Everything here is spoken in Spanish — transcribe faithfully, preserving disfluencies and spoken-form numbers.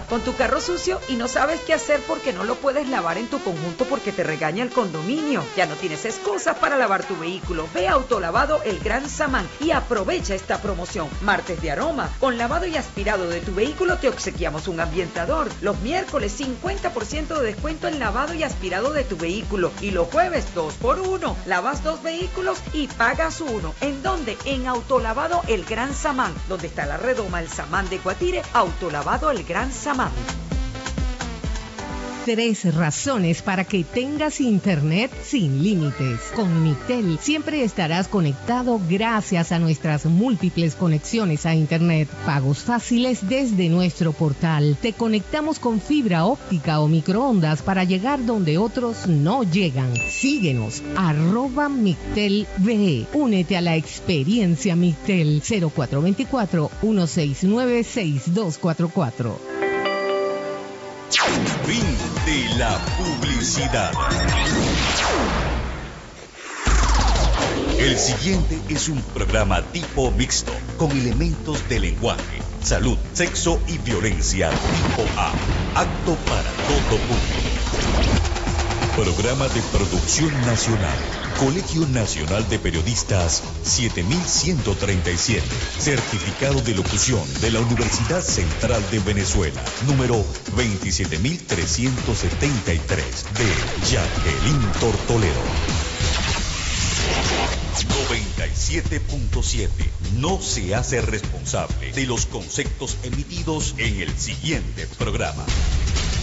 con tu carro sucio y no sabes qué hacer porque no lo puedes lavar en tu conjunto porque te regaña el condominio. Ya no tienes excusas para lavar tu vehículo. Ve a Autolavado El Gran Samán y aprovecha esta promoción. Martes de aroma. Con lavado y aspirado de tu vehículo te obsequiamos un ambientador. Los miércoles cincuenta por ciento de descuento en lavado y aspirado de tu vehículo. Y los jueves dos por uno. Lavas dos vehículos y pagas uno. ¿En dónde? En Autolavado El Gran Samán. Donde está la redoma El Samán de Guatire. Autolavado El Gran Samán. Tres razones para que tengas internet sin límites. Con Mictel siempre estarás conectado gracias a nuestras múltiples conexiones a internet. Pagos fáciles desde nuestro portal. Te conectamos con fibra óptica o microondas para llegar donde otros no llegan. Síguenos, arroba Mictel V. Únete a la experiencia Mictel. Cero cuatro dos cuatro, uno seis nueve, seis dos cuatro cuatro. Fin de la publicidad. El siguiente es un programa tipo mixto, con elementos de lenguaje, salud, sexo y violencia tipo A, apto para todo público. Programa de producción nacional, Colegio Nacional de Periodistas siete mil ciento treinta y siete, certificado de locución de la Universidad Central de Venezuela, número veintisiete mil trescientos setenta y tres, de Jacqueline Tortoledo. noventa y siete punto siete no se hace responsable de los conceptos emitidos en el siguiente programa.